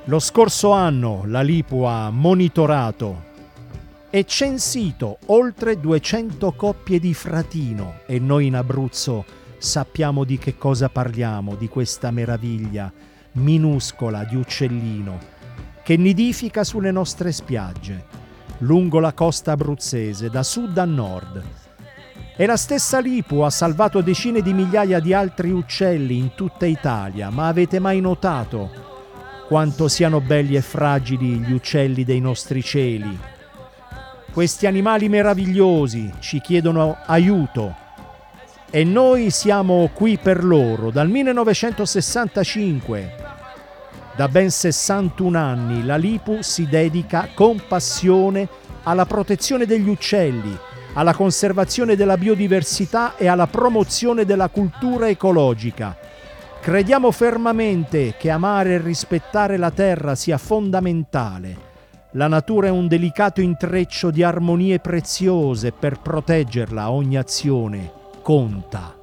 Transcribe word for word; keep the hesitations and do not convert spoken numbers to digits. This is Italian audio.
Lo scorso anno la Lipu ha monitorato e censito oltre duecento coppie di fratino e noi in Abruzzo sappiamo di che cosa parliamo, di questa meraviglia minuscola di uccellino che nidifica sulle nostre spiagge, lungo la costa abruzzese, da sud a nord. E la stessa Lipu ha salvato decine di migliaia di altri uccelli in tutta Italia, ma avete mai notato quanto siano belli e fragili gli uccelli dei nostri cieli? Questi animali meravigliosi ci chiedono aiuto e noi siamo qui per loro dal millenovecentosessantacinque. Da ben sessantuno anni la Lipu si dedica con passione alla protezione degli uccelli, alla conservazione della biodiversità e alla promozione della cultura ecologica. Crediamo fermamente che amare e rispettare la terra sia fondamentale. La natura è un delicato intreccio di armonie preziose, per proteggerla ogni azione conta.